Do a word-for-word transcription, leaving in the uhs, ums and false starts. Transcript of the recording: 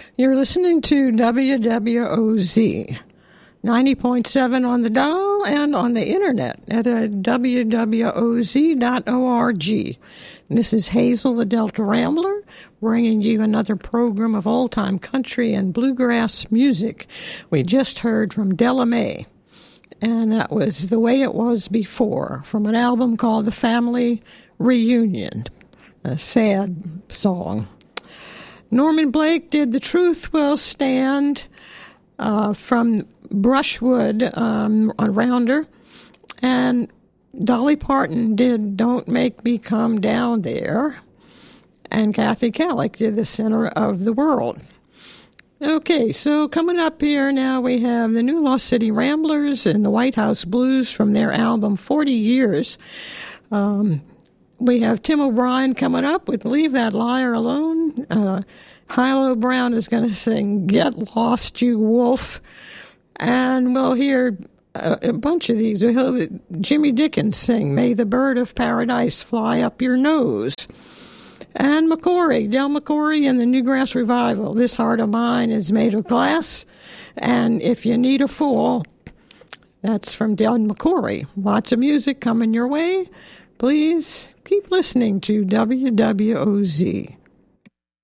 You're listening to W W O Z, ninety point seven on the dial and on the internet at uh, w w o z dot org. This is Hazel, the Delta Rambler, bringing you another program of old-time country and bluegrass music. We just heard from Della Mae, and that was The Way It Was Before, from an album called The Family Reunion, a sad song. Norman Blake did The Truth Will Stand uh, from Brushwood um, on Rounder, and Dolly Parton did Don't Make Me Come Down There, and Kathy Kallick did The Center of the World. Okay, so coming up here now we have the New Lost City Ramblers and the White House Blues from their album forty years. Um, we have Tim O'Brien coming up with Leave That Liar Alone. Uh, Hilo Brown is going to sing Get Lost, You Wolf. And we'll hear a, a bunch of these. We'll hear Jimmy Dickens sing May the Bird of Paradise Fly Up Your Nose. And McCoury, Del McCoury and the Newgrass Revival. This Heart of Mine is Made of Glass. And If You Need a Fool, that's from Del McCoury. Lots of music coming your way. Please keep listening to W W O Z.